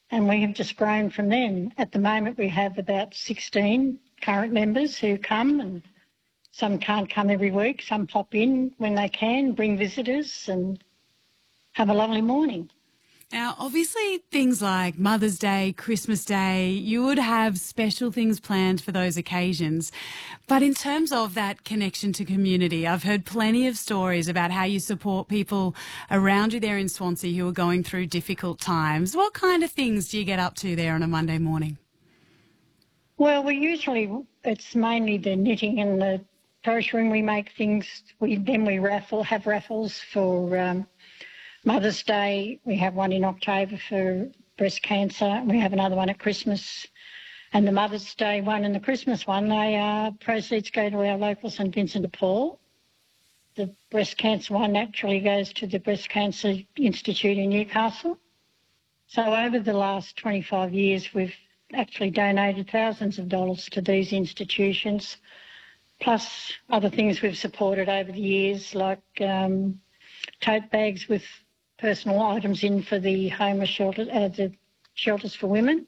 and we have just grown from then. At the moment, we have about 16 current members who come, and some can't come every week. Some pop in when they can, bring visitors and have a lovely morning. Now, obviously, things like Mother's Day, Christmas Day, you would have special things planned for those occasions. But in terms of that connection to community, I've heard plenty of stories about how you support people around you there in Swansea who are going through difficult times. What kind of things do you get up to there on a Monday morning? Well, it's mainly the knitting and the crocheting. We make things, we have raffles for Mother's Day. We have one in October for breast cancer. We have another one at Christmas. And the Mother's Day one and the Christmas one, proceeds go to our local St Vincent de Paul. The breast cancer one actually goes to the Breast Cancer Institute in Newcastle. So over the last 25 years, we've actually donated thousands of dollars to these institutions, plus other things we've supported over the years, like tote bags with personal items in for the homeless shelter, the shelters for women.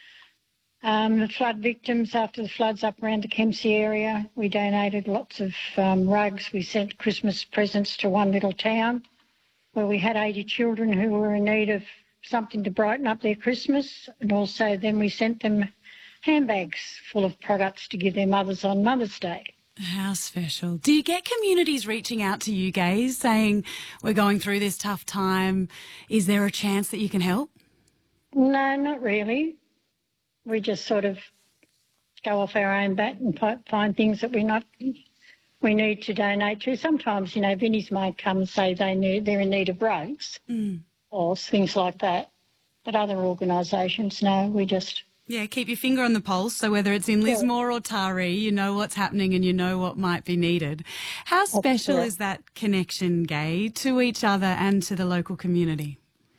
The flood victims, after the floods up around the Kempsey area, we donated lots of rugs. We sent Christmas presents to one little town where we had 80 children who were in need of something to brighten up their Christmas, and also then we sent them handbags full of products to give their mothers on Mother's Day. How special. Do you get communities reaching out to you, Gaze, saying, we're going through this tough time, is there a chance that you can help? No, not really. We just sort of go off our own bat and find things that we need to donate to. Sometimes, Vinnie's might come and say they're in need of rugs or things like that. But other organisations, no, we just... Yeah, keep your finger on the pulse. So whether it's in Lismore or Taree, you know what's happening and you know what might be needed. How special is that connection, Gay, to each other and to the local community?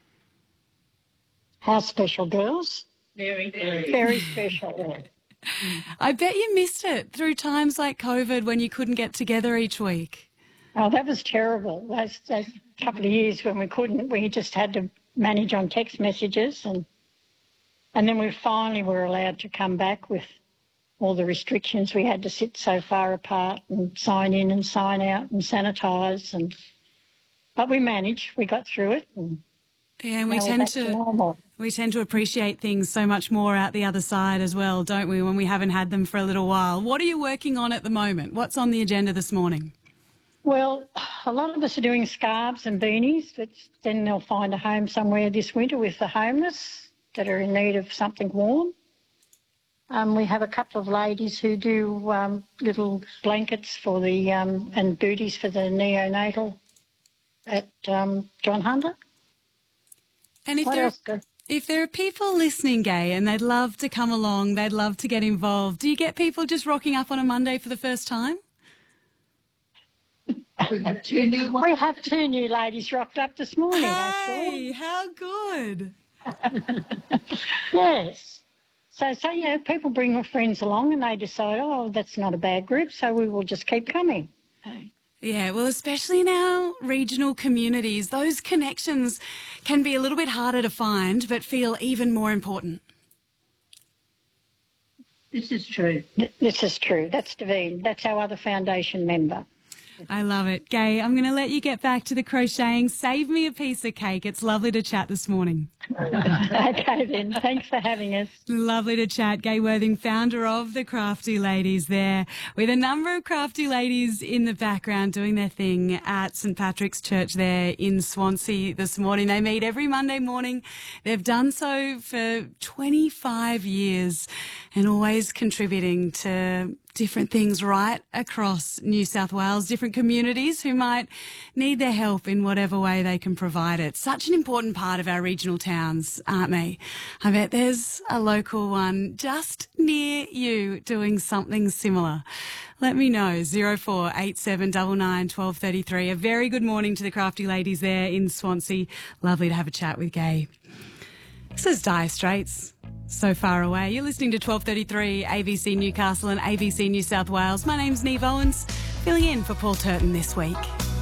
How special, girls? Very, very. Very special. I bet you missed it through times like COVID when you couldn't get together each week. Oh, that was terrible. Those couple of years when we couldn't, we just had to manage on text messages, and then we finally were allowed to come back with all the restrictions. We had to sit so far apart and sign in and sign out and sanitise. But we managed. We got through it. And we tend to appreciate things so much more out the other side as well, don't we, when we haven't had them for a little while. What are you working on at the moment? What's on the agenda this morning? Well, a lot of us are doing scarves and beanies, but then they'll find a home somewhere this winter with the homeless that are in need of something warm. We have a couple of ladies who do little blankets for the and booties for the neonatal at John Hunter. And if there are people listening, Gay, and they'd love to come along, they'd love to get involved, do you get people just rocking up on a Monday for the first time? We have two new ladies rocked up this morning, actually. Hey, how good. Yes. So, people bring their friends along and they decide, oh, that's not a bad group, so we will just keep coming. Yeah, well, especially in our regional communities, those connections can be a little bit harder to find but feel even more important. This is true. This is true. That's Davine. That's our other foundation member. I love it. Gay, I'm going to let you get back to the crocheting. Save me a piece of cake. It's lovely to chat this morning. Okay then. Thanks for having us. Lovely to chat. Gay Worthing, founder of the Crafty Ladies there, with a number of crafty ladies in the background doing their thing at St Patrick's Church there in Swansea this morning. They meet every Monday morning. They've done so for 25 years and always contributing to different things right across New South Wales, different communities who might need their help in whatever way they can provide it. Such an important part of our regional towns, aren't they? I bet there's a local one just near you doing something similar. Let me know, 048799 1233. A very good morning to the crafty ladies there in Swansea. Lovely to have a chat with Gay. This is Dire Straits. So Far Away. You're listening to 1233 ABC Newcastle and ABC New South Wales. My name's Neve Owens, filling in for Paul Turton this week.